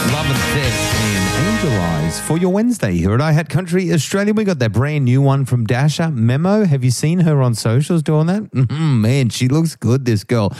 Love and Theft and Angel Eyes for your Wednesday here at iHat Country Australia. We got that brand new one from Dasha, Memo. Have you seen her on socials doing that? Man, she looks good, this girl.